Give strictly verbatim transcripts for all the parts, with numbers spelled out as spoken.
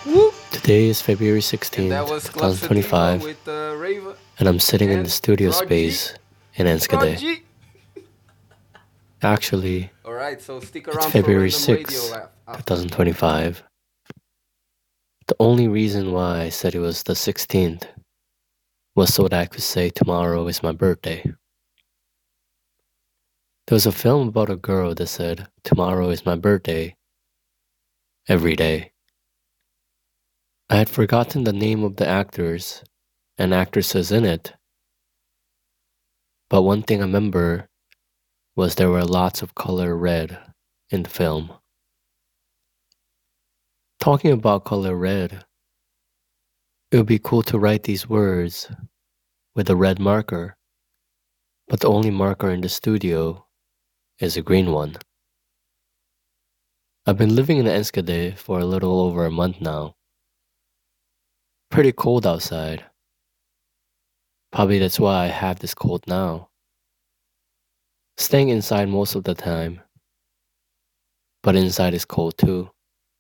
Whoop. Today is February And that sixteenth, was Club twenty Sativa twenty-five, with uh, Rava and I'm sitting in and the studio Raji. space in Enschede. Raji. Actually, All right, so stick it's around for February random radio sixth, laugh after. twenty twenty-five. The only reason why I said it was the sixteenth was so that I could say tomorrow is my birthday. There was a film about a girl that said, tomorrow is my birthday, every day. I had forgotten the name of the actors and actresses in it, but one thing I remember was there were lots of color red in the film. Talking about color red, it would be cool to write these words with a red marker, but the only marker in the studio is a green one. I've been living in Enschede for a little over a month now. Pretty cold outside. Probably that's why I have this cold now. Staying inside most of the time, but inside is cold too.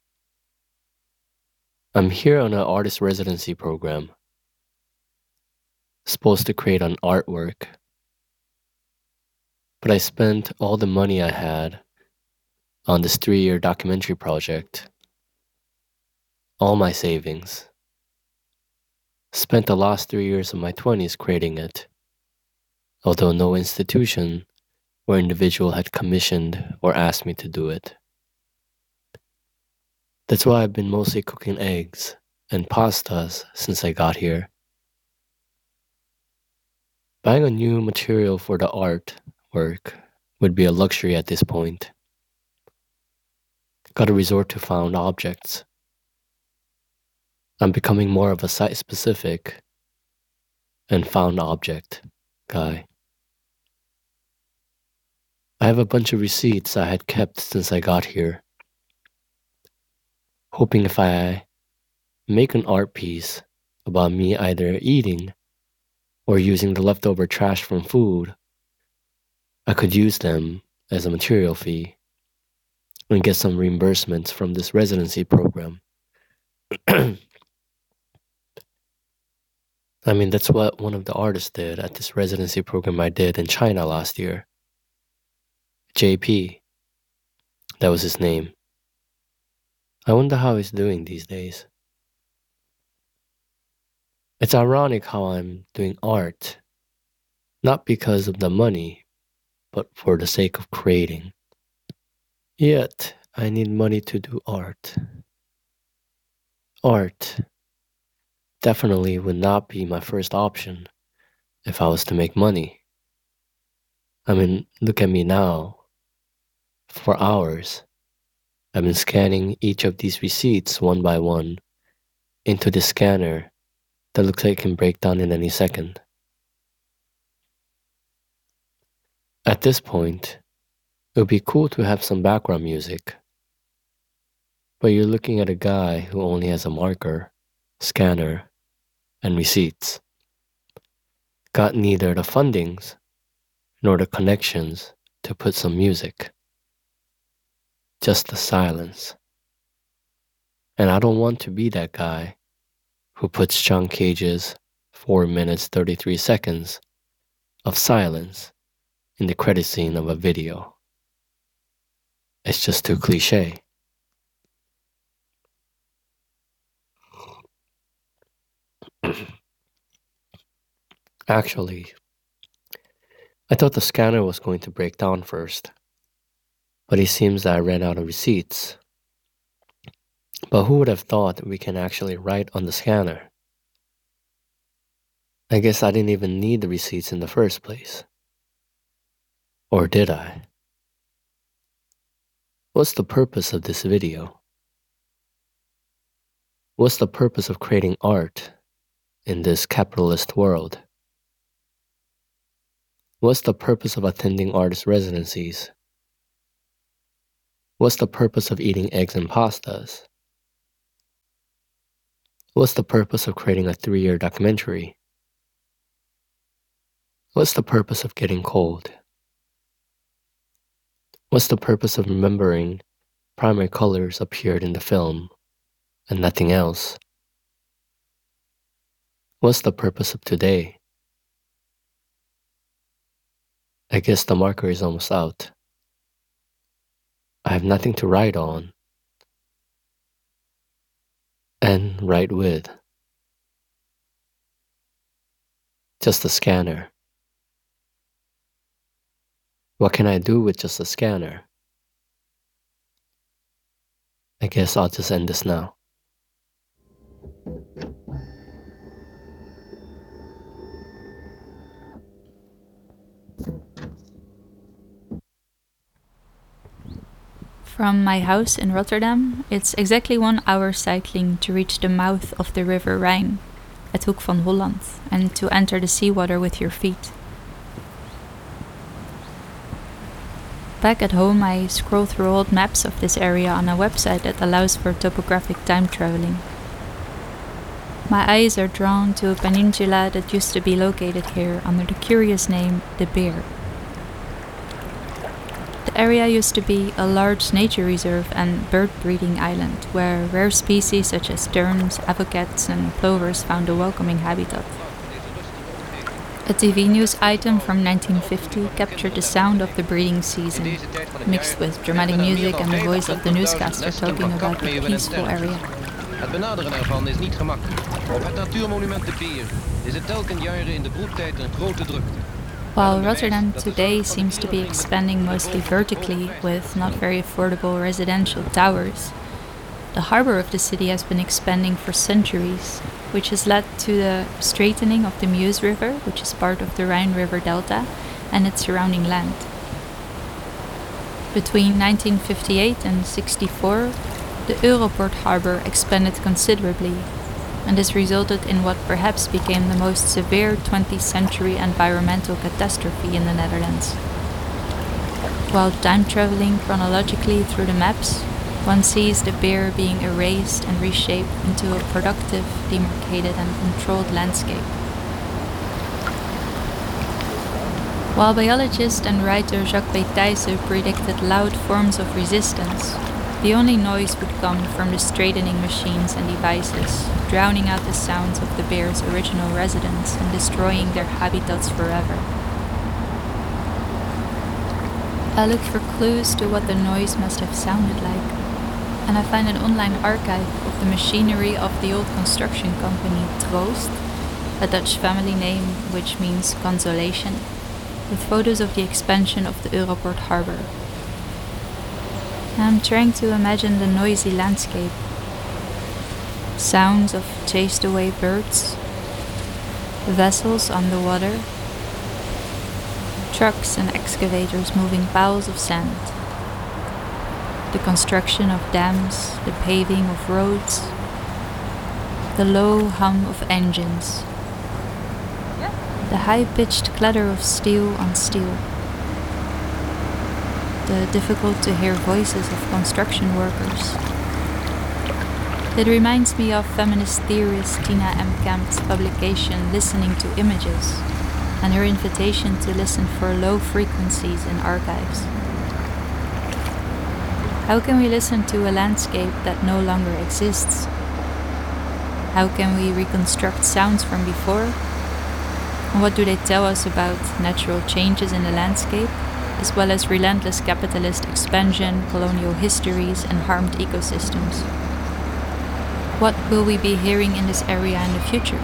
I'm here on an artist residency program, supposed to create an artwork, but I spent all the money I had on this three-year documentary project, all my savings. Spent the last three years of my twenties creating it, although no institution or individual had commissioned or asked me to do it. That's why I've been mostly cooking eggs and pastas since I got here. Buying a new material for the art work would be a luxury at this point. Gotta resort to found objects. I'm becoming more of a site-specific and found object guy. I have a bunch of receipts I had kept since I got here, hoping if I make an art piece about me either eating or using the leftover trash from food, I could use them as a material fee and get some reimbursements from this residency program. I mean, that's what one of the artists did at this residency program I did in China last year. J P, that was his name. I wonder how he's doing these days. It's ironic how I'm doing art, not because of the money, but for the sake of creating. Yet, I need money to do art. Art definitely would not be my first option if I was to make money. I mean, look at me now. For hours, I've been scanning each of these receipts one by one into the scanner that looks like it can break down in any second. At this point, it would be cool to have some background music, but you're looking at a guy who only has a marker, scanner, and receipts. Got neither the fundings nor the connections to put some music. Just the silence. And I don't want to be that guy who puts John Cage's four minutes thirty-three seconds of silence in the credit scene of a video. It's just too cliche. Actually, I thought the scanner was going to break down first, but it seems that I ran out of receipts. But who would have thought we can actually write on the scanner? I guess I didn't even need the receipts in the first place. Or did I? What's the purpose of this video? What's the purpose of creating art in this capitalist world? What's the purpose of attending artist residencies? What's the purpose of eating eggs and pastas? What's the purpose of creating a three-year documentary? What's the purpose of getting cold? What's the purpose of remembering primary colors appeared in the film and nothing else, what's the purpose of today? I guess the marker is almost out. I have nothing to write on and write with. Just a scanner. What can I do with just a scanner? I guess I'll just end this now. From my house in Rotterdam, it's exactly one hour cycling to reach the mouth of the River Rhine at Hoek van Holland and to enter the seawater with your feet. Back at home, I scroll through old maps of this area on a website that allows for topographic time traveling. My eyes are drawn to a peninsula that used to be located here under the curious name De Beer. The area used to be a large nature reserve and bird breeding island where rare species such as terns, avocates and plovers found a welcoming habitat. A T V news item from nineteen fifty captured the sound of the breeding season, mixed with dramatic music and the voice of the newscaster talking about the peaceful area. Het benaderen ervan is niet gemakkelijk. Op het natuurmonument De Beer is het telkens jaren in de broedtijd een grote drukte. While Rotterdam today seems to be expanding mostly vertically with not very affordable residential towers, the harbor of the city has been expanding for centuries, which has led to the straightening of the Meuse River, which is part of the Rhine River Delta, and its surrounding land. Between nineteen fifty-eight and sixty-four, the Europort harbor expanded considerably, and this resulted in what perhaps became the most severe twentieth century environmental catastrophe in the Netherlands. While time traveling chronologically through the maps, one sees the Beer being erased and reshaped into a productive, demarcated and controlled landscape. While biologist and writer Jacques B. Thijssen predicted loud forms of resistance, the only noise would come from the straightening machines and devices, drowning out the sounds of the Beer's original residents and destroying their habitats forever. I looked for clues to what the noise must have sounded like, and I find an online archive of the machinery of the old construction company Troost, a Dutch family name which means consolation, with photos of the expansion of the Europort harbor. I'm trying to imagine the noisy landscape. Sounds of chased away birds, vessels on the water, trucks and excavators moving piles of sand, the construction of dams, the paving of roads, the low hum of engines, the high-pitched clatter of steel on steel, the difficult-to-hear voices of construction workers. It reminds me of feminist theorist Tina M. Kemp's publication Listening to Images, and her invitation to listen for low frequencies in archives. How can we listen to a landscape that no longer exists? How can we reconstruct sounds from before? And what do they tell us about natural changes in the landscape, as well as relentless capitalist expansion, colonial histories, and harmed ecosystems? What will we be hearing in this area in the future?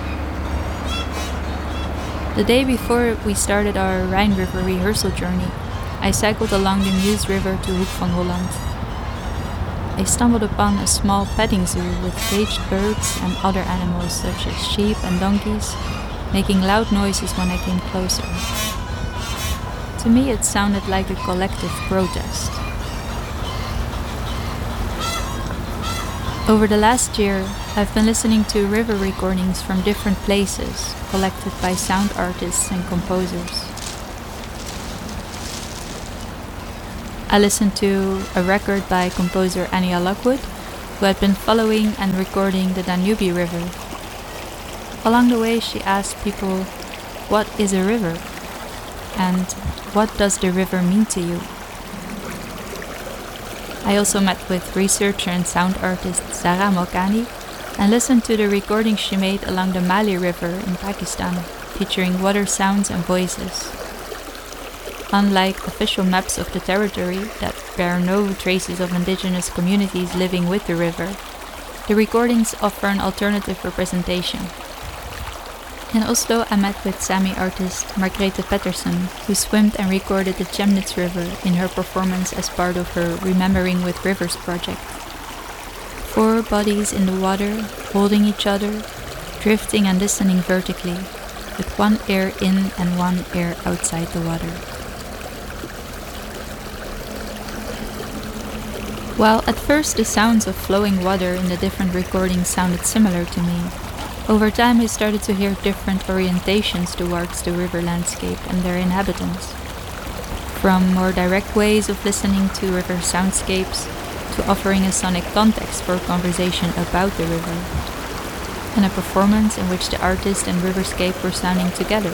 The day before we started our Rhine River rehearsal journey, I cycled along the Meuse River to Hoek van Holland. I stumbled upon a small petting zoo with caged birds and other animals such as sheep and donkeys, making loud noises when I came closer. To me, it sounded like a collective protest. Over the last year, I've been listening to river recordings from different places, collected by sound artists and composers. I listened to a record by composer Anya Lockwood, who had been following and recording the Danube River. Along the way, she asked people, "What is a river?" and "What does the river mean to you?" I also met with researcher and sound artist Zara Malkani and listened to the recordings she made along the Mali River in Pakistan, featuring water sounds and voices. Unlike official maps of the territory that bear no traces of indigenous communities living with the river, the recordings offer an alternative representation. In Oslo, I met with Sami artist Margrethe Pettersen, who swam and recorded the Chemnitz River in her performance as part of her Remembering with Rivers project. Four bodies in the water, holding each other, drifting and listening vertically, with one ear in and one ear outside the water. While at first the sounds of flowing water in the different recordings sounded similar to me, over time I started to hear different orientations towards the river landscape and their inhabitants. From more direct ways of listening to river soundscapes to offering a sonic context for a conversation about the river, and a performance in which the artist and riverscape were sounding together.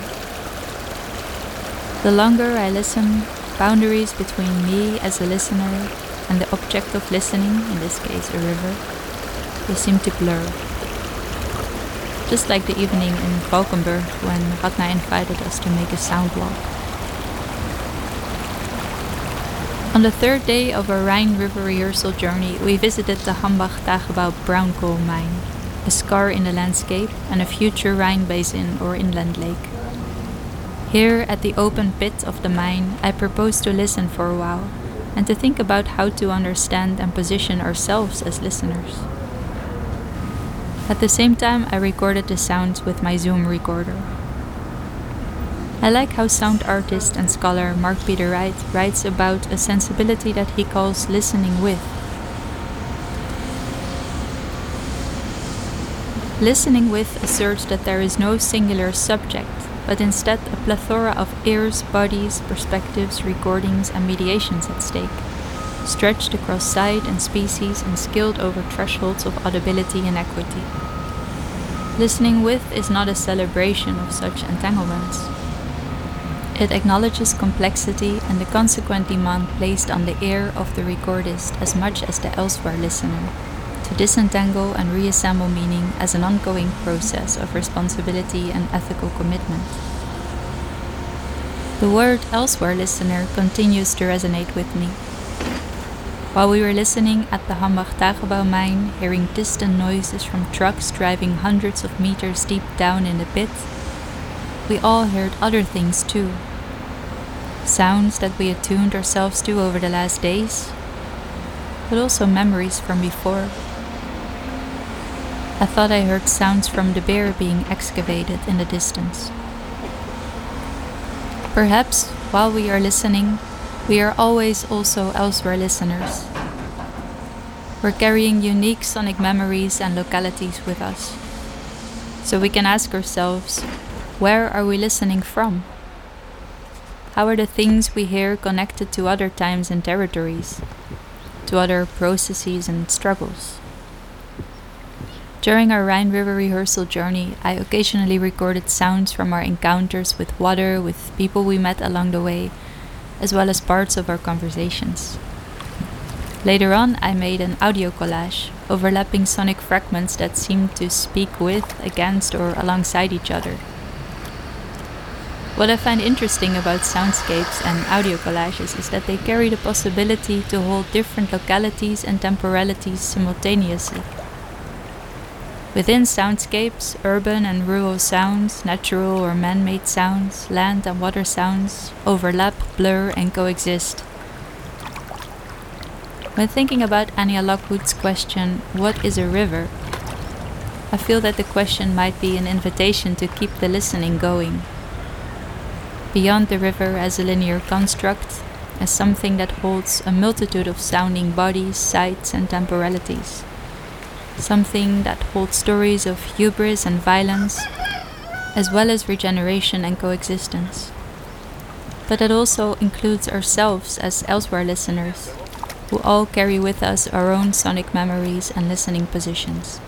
The longer I listen, boundaries between me as a listener and the object of listening, in this case a river, they seem to blur. Just like the evening in Valkenburg when Radna invited us to make a sound walk. On the third day of our Rhine River rehearsal journey, we visited the Hambach Tagebouw brown coal mine, a scar in the landscape and a future Rhine basin or inland lake. Here, at the open pit of the mine, I proposed to listen for a while and to think about how to understand and position ourselves as listeners. At the same time, I recorded the sounds with my Zoom recorder. I like how sound artist and scholar Mark Peter Wright writes about a sensibility that he calls listening with. Listening with asserts that there is no singular subject, but instead a plethora of ears, bodies, perspectives, recordings, and mediations at stake, stretched across site and species and scaled over thresholds of audibility and equity. Listening with is not a celebration of such entanglements. It acknowledges complexity and the consequent demand placed on the ear of the recordist as much as the elsewhere listener, to disentangle and reassemble meaning as an ongoing process of responsibility and ethical commitment. The word elsewhere listener continues to resonate with me. While we were listening at the Hambach Tagebouw mine, hearing distant noises from trucks driving hundreds of meters deep down in the pit, we all heard other things too. Sounds that we attuned ourselves to over the last days, but also memories from before. I thought I heard sounds from the bear being excavated in the distance. Perhaps, while we are listening, we are always also elsewhere listeners. We're carrying unique sonic memories and localities with us. So we can ask ourselves, where are we listening from? How are the things we hear connected to other times and territories, to other processes and struggles? During our Rhine River rehearsal journey, I occasionally recorded sounds from our encounters with water, with people we met along the way, as well as parts of our conversations. Later on, I made an audio collage, overlapping sonic fragments that seemed to speak with, against, or alongside each other. What I find interesting about soundscapes and audio collages is that they carry the possibility to hold different localities and temporalities simultaneously. Within soundscapes, urban and rural sounds, natural or man-made sounds, land and water sounds overlap, blur, and coexist. When thinking about Anya Lockwood's question, what is a river? I feel that the question might be an invitation to keep the listening going. Beyond the river as a linear construct, as something that holds a multitude of sounding bodies, sites, and temporalities. Something that holds stories of hubris and violence, as well as regeneration and coexistence. But it also includes ourselves as elsewhere listeners, who all carry with us our own sonic memories and listening positions.